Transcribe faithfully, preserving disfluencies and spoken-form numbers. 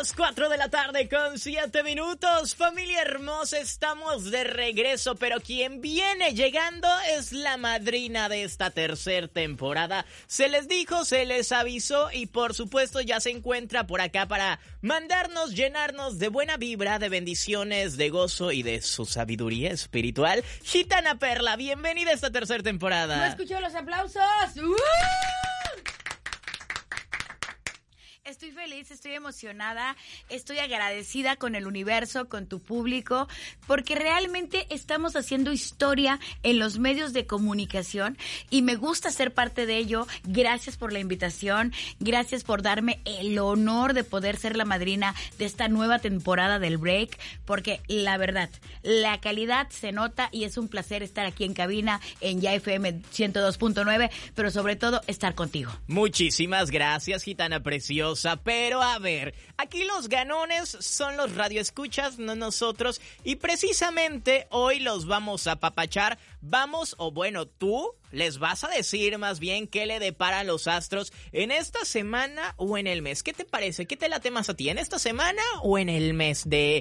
las cuatro de la tarde con siete minutos. Familia hermosa, estamos de regreso, pero quien viene llegando es la madrina de esta tercera temporada. Se les dijo, se les avisó y por supuesto ya se encuentra por acá para mandarnos, llenarnos de buena vibra, de bendiciones, de gozo y de su sabiduría espiritual. Gitana Perla, bienvenida a esta tercera temporada. ¿No escuchó los aplausos? ¡Uh! Estoy feliz, estoy emocionada, estoy agradecida con el universo, con tu público, porque realmente estamos haciendo historia en los medios de comunicación y me gusta ser parte de ello. Gracias por la invitación, gracias por darme el honor de poder ser la madrina de esta nueva temporada del Break, porque la verdad, la calidad se nota y es un placer estar aquí en cabina en Ya F M ciento dos punto nueve, pero sobre todo estar contigo. Muchísimas gracias, gitana preciosa. Pero a ver, aquí los ganones son los radioescuchas, no nosotros, y precisamente hoy los vamos a apapachar. Vamos, o bueno, tú les vas a decir más bien qué le deparan los astros en esta semana o en el mes. ¿Qué te parece? ¿Qué te late más a ti? ¿En esta semana o en el mes de